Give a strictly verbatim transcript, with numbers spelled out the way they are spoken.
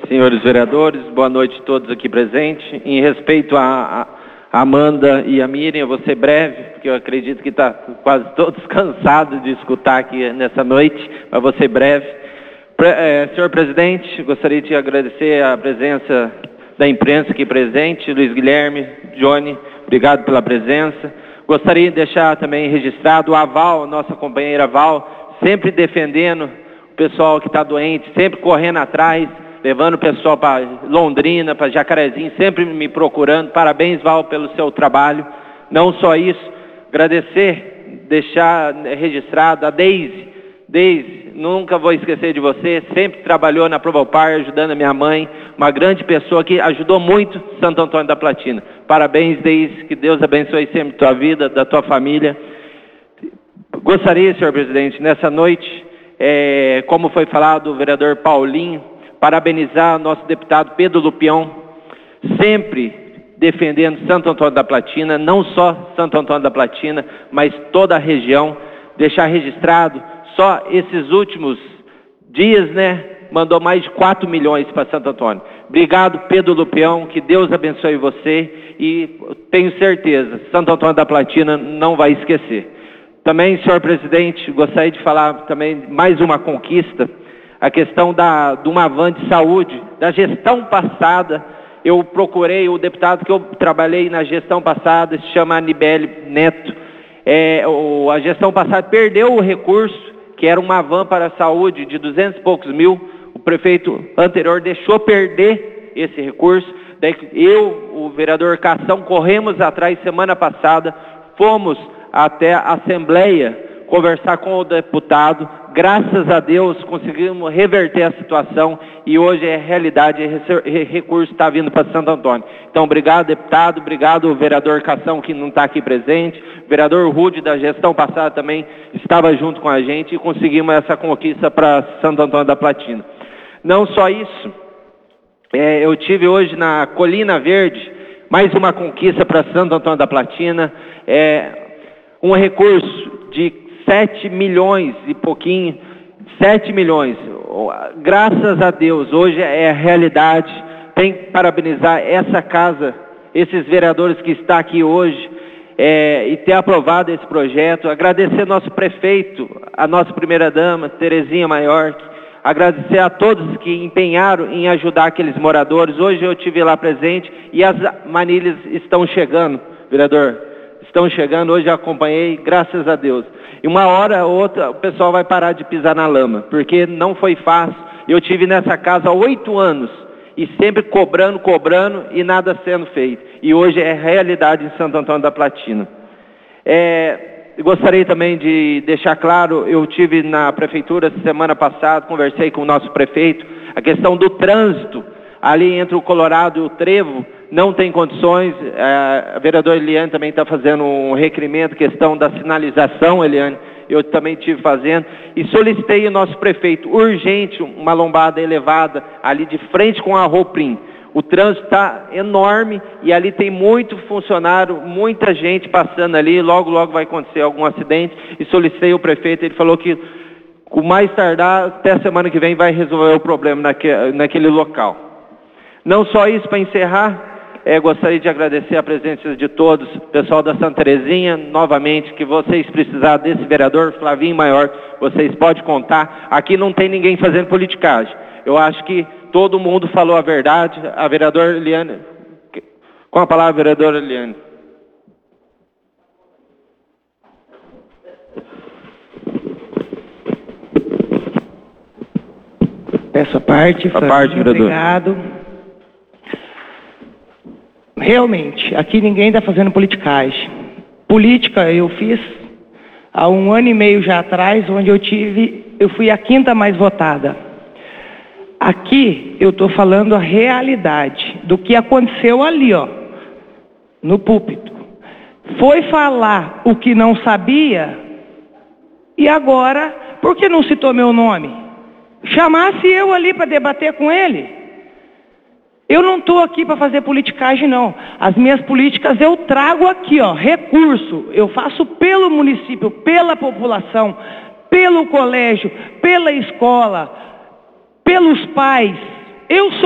senhores vereadores, boa noite a todos aqui presentes. Em respeito a, a Amanda e a Miriam, eu vou ser breve, porque eu acredito que está quase todos cansados de escutar aqui nessa noite, mas vou ser breve. Pre, é, senhor presidente, gostaria de agradecer a presença da imprensa aqui presente, Luiz Guilherme, Johnny, obrigado pela presença. Gostaria de deixar também registrado a Val, nossa companheira Val, sempre defendendo o pessoal que está doente, sempre correndo atrás, levando o pessoal para Londrina, para Jacarezinho, sempre me procurando. Parabéns, Val, pelo seu trabalho. Não só isso, agradecer, deixar registrado a Deise. Deise, nunca vou esquecer de você, sempre trabalhou na Provopar, ajudando a minha mãe, uma grande pessoa que ajudou muito Santo Antônio da Platina. Parabéns, Deise, que Deus abençoe sempre a tua vida, da tua família. Gostaria, senhor presidente, nessa noite, é, como foi falado, o vereador Paulinho, parabenizar nosso deputado Pedro Lupião, sempre defendendo Santo Antônio da Platina, não só Santo Antônio da Platina, mas toda a região. Deixar registrado, só esses últimos dias, né, mandou mais de quatro milhões para Santo Antônio. Obrigado, Pedro Lupião, que Deus abençoe você e tenho certeza, Santo Antônio da Platina não vai esquecer. Também, senhor presidente, gostaria de falar também mais uma conquista, a questão da, de uma van de saúde, da gestão passada. Eu procurei o deputado que eu trabalhei na gestão passada, se chama Anibele Neto. É, o, a gestão passada perdeu o recurso, que era uma van para a saúde de duzentos e poucos mil. O prefeito anterior deixou perder esse recurso. Daí eu, o vereador Cação, corremos atrás semana passada, fomos até a Assembleia conversar com o deputado. Graças a Deus conseguimos reverter a situação e hoje é realidade, esse recurso está vindo para Santo Antônio. Então, obrigado, deputado, obrigado, vereador Cação, que não está aqui presente, vereador Rude, da gestão passada, também estava junto com a gente e conseguimos essa conquista para Santo Antônio da Platina. Não só isso, é, eu tive hoje na Colina Verde mais uma conquista para Santo Antônio da Platina, é, um recurso de sete milhões e pouquinho, sete milhões, graças a Deus, hoje é a realidade. Tem que parabenizar essa casa, esses vereadores que estão aqui hoje, é, e ter aprovado esse projeto, agradecer nosso prefeito, a nossa primeira-dama, Terezinha Maiorque, agradecer a todos que empenharam em ajudar aqueles moradores. Hoje eu estive lá presente e as manilhas estão chegando, vereador, estão chegando, hoje eu acompanhei, graças a Deus. E uma hora ou outra o pessoal vai parar de pisar na lama, porque não foi fácil. Eu tive nessa casa há oito anos e sempre cobrando, cobrando e nada sendo feito. E hoje é realidade em Santo Antônio da Platina. É, gostaria também de deixar claro, eu tive na prefeitura semana passada, conversei com o nosso prefeito, a questão do trânsito ali entre o Colorado e o Trevo, não tem condições. A vereadora Eliane também está fazendo um requerimento, questão da sinalização, Eliane, eu também estive fazendo, e solicitei ao nosso prefeito, urgente, uma lombada elevada, ali de frente com a Roprim. O trânsito está enorme, e ali tem muito funcionário, muita gente passando ali, logo, logo vai acontecer algum acidente, e solicitei ao prefeito, ele falou que, com mais tardar, até a semana que vem, vai resolver o problema naque, naquele local. Não só isso, para encerrar, É, gostaria de agradecer a presença de todos, pessoal da Santa Terezinha, novamente, que vocês precisarem desse vereador, Flavinho Maior, vocês podem contar. Aqui não tem ninguém fazendo politicagem. Eu acho que todo mundo falou a verdade. A vereadora Eliane, com a palavra, vereadora Eliane. Essa parte, a parte, vereador. Obrigado. Realmente, aqui ninguém está fazendo politicagem. Política eu fiz há um ano e meio já atrás, onde eu tive, eu fui a quinta mais votada. Aqui eu estou falando a realidade do que aconteceu ali, ó, no púlpito. Foi falar o que não sabia e agora, por que não citou meu nome? Chamasse eu ali para debater com ele. Eu não estou aqui para fazer politicagem, não. As minhas políticas eu trago aqui, ó, recurso. Eu faço pelo município, pela população, pelo colégio, pela escola, pelos pais. Eu sou